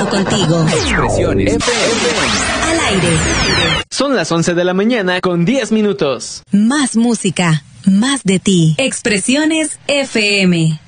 conectado contigo. Expresiones FM. Al aire. Son las 11 de la mañana con 10 minutos. Más música, más de ti. Expresiones FM.